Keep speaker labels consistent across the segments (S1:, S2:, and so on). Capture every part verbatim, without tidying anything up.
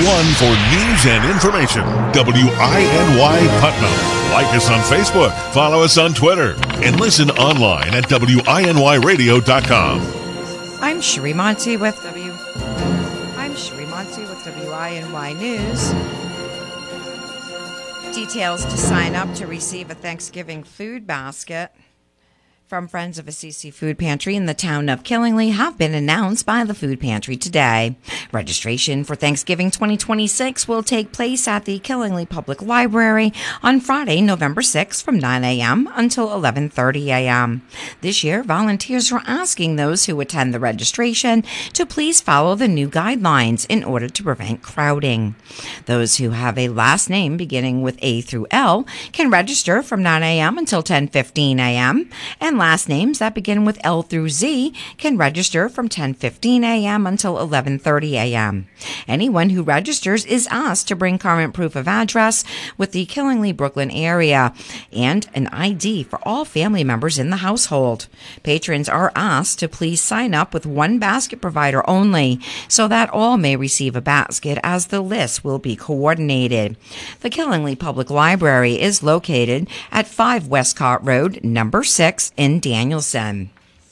S1: one for news and information. W I N Y Putnam. Like us on Facebook, follow us on Twitter, and listen online at W I N Y radio dot com.
S2: I'm Sheree Monty with W. I'm Sheree Monty with W I N Y News. Details to sign up to receive a Thanksgiving food basket from Friends of Assisi Food Pantry in the town of Killingly have been announced by the food pantry today. Registration for Thanksgiving twenty twenty-six will take place at the Killingly Public Library on Friday, November sixth from nine a.m. until eleven thirty a.m. This year, volunteers are asking those who attend the registration to please follow the new guidelines in order to prevent crowding. Those who have a last name beginning with A through L can register from nine a.m. until ten fifteen a.m. and last names that begin with L through Z can register from ten fifteen a.m. until eleven thirty a.m. Anyone who registers is asked to bring current proof of address with the Killingly, Brooklyn area and an I D for all family members in the household. Patrons are asked to please sign up with one basket provider only so that all may receive a basket as the list will be coordinated. The Killingly Public Library is located at five Westcott Road, number six in in Danielson.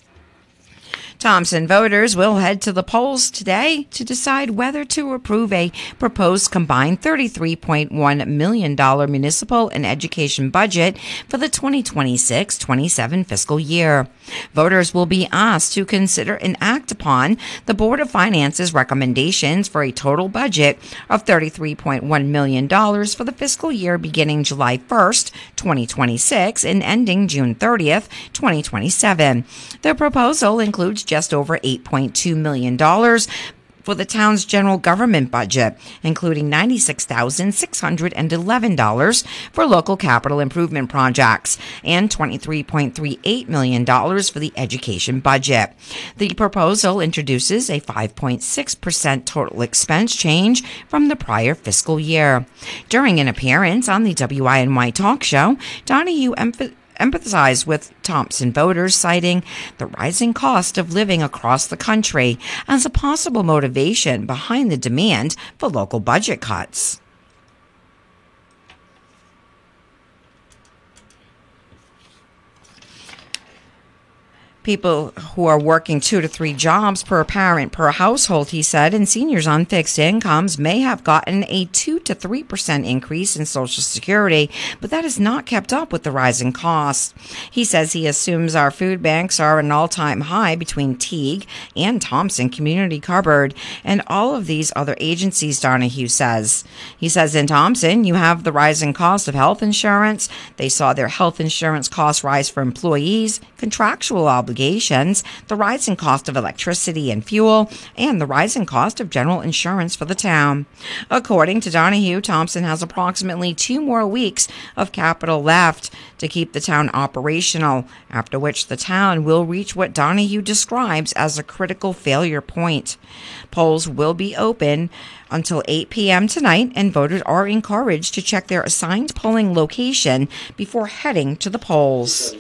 S2: Thompson voters will head to the polls today to decide whether to approve a proposed combined thirty-three point one million dollars municipal and education budget for the twenty twenty-six twenty-seven fiscal year. Voters will be asked to consider and act upon the Board of Finance's recommendations for a total budget of thirty-three point one million dollars for the fiscal year beginning July first, twenty twenty-six and ending June thirtieth, twenty twenty-seven. The proposal includes just over eight point two million dollars for the town's general government budget, including ninety-six thousand six hundred eleven dollars for local capital improvement projects and twenty-three point three eight million dollars for the education budget. The proposal introduces a five point six percent total expense change from the prior fiscal year. During an appearance on the W I N Y talk show, Donahue emphasized emphasized with Thompson voters, citing the rising cost of living across the country as a possible motivation behind the demand for local budget cuts. People who are working two to three jobs per parent per household, he said, and seniors on fixed incomes may have gotten a two to three percent increase in Social Security, but that has not kept up with the rising costs. He says he assumes our food banks are an all-time high between Teague and Thompson Community Cupboard and all of these other agencies, Donahue says. He says in Thompson, you have the rising cost of health insurance. They saw their health insurance costs rise for employees, contractual obligations, the rising cost of electricity and fuel, and the rising cost of general insurance for the town. According to Donahue, Thompson has approximately two more weeks of capital left to keep the town operational, after which the town will reach what Donahue describes as a critical failure point. Polls will be open until eight p.m. tonight, and voters are encouraged to check their assigned polling location before heading to the polls.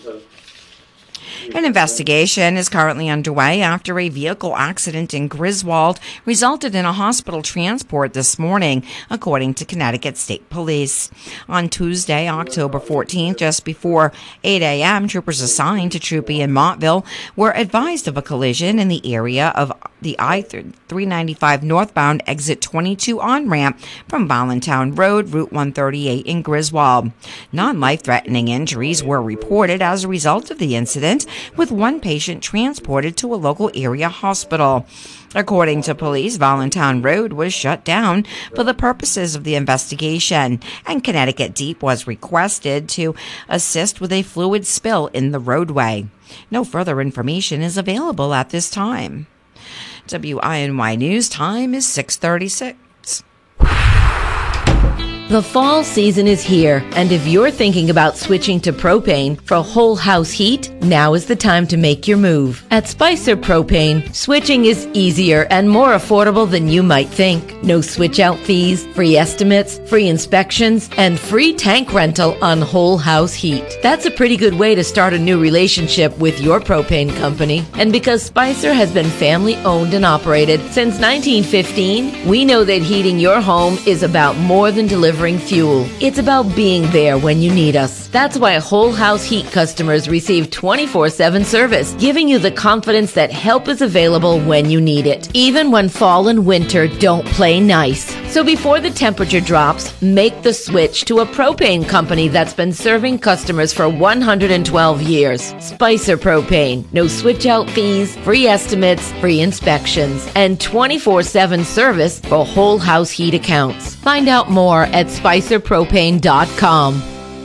S2: An investigation is currently underway after a vehicle accident in Griswold resulted in a hospital transport this morning, according to Connecticut State Police. On Tuesday, October fourteenth, just before eight a.m., troopers assigned to Troop E in Montville were advised of a collision in the area of the I three ninety-five northbound exit twenty-two on-ramp from Voluntown Road, Route one thirty-eight in Griswold. Non-life-threatening injuries were reported as a result of the incident, with one patient transported to a local area hospital. According to police, Voluntown Road was shut down for the purposes of the investigation, and Connecticut Deep was requested to assist with a fluid spill in the roadway. No further information is available at this time. W I N Y News time is six thirty-six.
S3: The fall season is here, and if you're thinking about switching to propane for whole house heat, now is the time to make your move. At Spicer Propane, switching is easier and more affordable than you might think. No switch out fees, free estimates, free inspections, and free tank rental on whole house heat. That's a pretty good way to start a new relationship with your propane company. And because Spicer has been family owned and operated since nineteen fifteen, we know that heating your home is about more than delivering fuel. It's about being there when you need us. That's why whole house heat customers receive twenty-four seven service, giving you the confidence that help is available when you need it, even when fall and winter don't play nice. So before the temperature drops, make the switch to a propane company that's been serving customers for one hundred twelve years. Spicer Propane. No switch out fees, free estimates, free inspections, and twenty-four seven service for whole house heat accounts. Find out more at spicer propane dot com.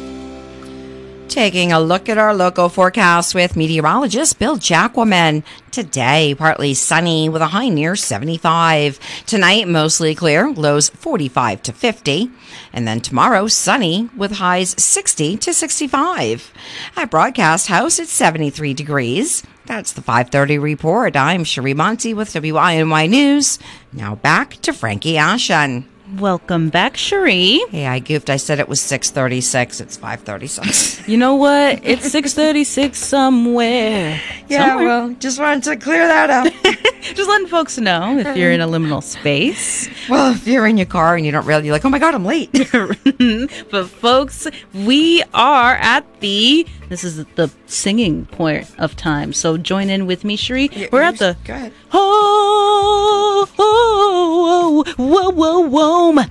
S2: Taking a look at our local forecast with meteorologist Bill Jacquemin. Today, partly sunny with a high near seventy-five. Tonight, mostly clear, lows forty-five to fifty. And then tomorrow, sunny with highs sixty to sixty-five. At Broadcast House, it's seventy-three degrees. That's the five thirty report. I'm Sheree Monty with W I N Y News. Now back to Frankie Ashen.
S4: Welcome back, Cherie.
S2: Hey, I goofed. I said it was six thirty-six. It's five thirty-six.
S4: You know what? It's six thirty-six somewhere.
S2: Yeah,
S4: somewhere.
S2: well, just wanted to clear that up.
S4: Just letting folks know if you're in a liminal space.
S2: Well, if you're in your car and you don't realize, you're like, oh my God, I'm late.
S4: But folks, we are at the, this is the singing point of time. So join in with me, Cherie.
S2: Yeah,
S4: We're at the,
S2: go ahead.
S4: Oh, oh, oh, whoa, whoa, whoa,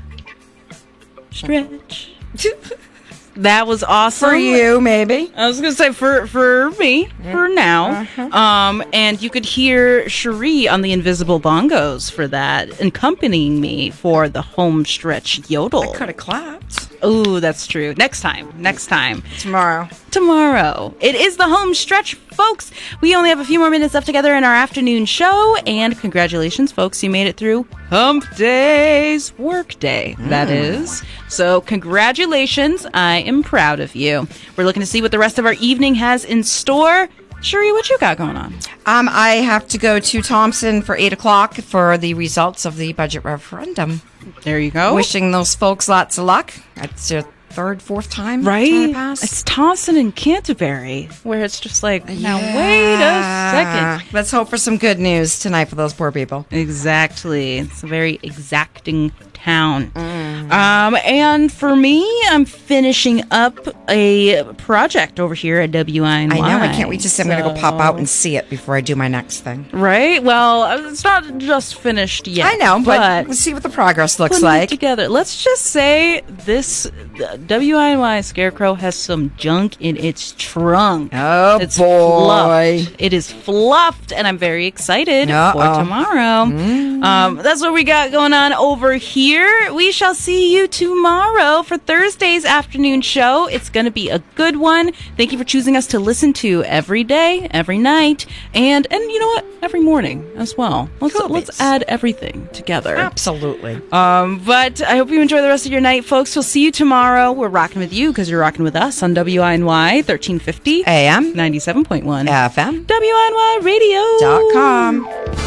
S4: stretch. That was awesome.
S2: For you, maybe.
S4: I was going to say for, for me, for now.
S2: Uh-huh.
S4: Um, and you could hear Cherie on the invisible bongos for that, accompanying me for the home stretch yodel.
S2: I could have clapped.
S4: Oh, that's true. Next time. Next time.
S2: Tomorrow.
S4: Tomorrow. It is the home stretch, folks. We only have a few more minutes left together in our afternoon show. And congratulations, folks. You made it through Hump Day's work day, that is. So congratulations. I am proud of you. We're looking to see what the rest of our evening has in store. Cherie, what you got going on?
S2: Um, I have to go to Thompson for eight o'clock for the results of the budget referendum.
S4: There you go.
S2: Wishing those folks lots of luck. That's their third, fourth time
S4: Right?
S2: trying to pass.
S4: It's Thompson and Canterbury, where it's just like, now
S2: Yeah.
S4: wait a second.
S2: Let's hope for some good news tonight for those poor people.
S4: Exactly. It's a very exacting town. Um, and for me, I'm finishing up a project over here at W I N Y.
S2: I know. I can't wait to see. I'm going to go pop out
S4: So-
S2: and see it before I do my next thing.
S4: Right? Well, it's not just finished yet.
S2: I know, but,
S4: but
S2: we'll see what the progress looks
S4: putting it
S2: like.
S4: together. Let's just say this uh, W I N Y Scarecrow has some junk in its trunk.
S2: Oh,
S4: it's
S2: boy.
S4: Fluffed. It is fluffed, and I'm very excited
S2: Uh-oh.
S4: for tomorrow. Um, that's what we got going on over here. We shall see you tomorrow for Thursday's afternoon show. It's going to be a good one. Thank you for choosing us to listen to every day, every night, and and you know what? Every morning as well. Let's
S2: Cool
S4: let's
S2: beans.
S4: add everything together.
S2: Absolutely.
S4: Um, but I hope you enjoy the rest of your night, folks. We'll see you tomorrow. We're rocking with you because you're rocking with us on W I N Y thirteen fifty
S2: A M
S4: ninety-seven point one
S2: F M
S4: W I N Y radio
S2: dot com.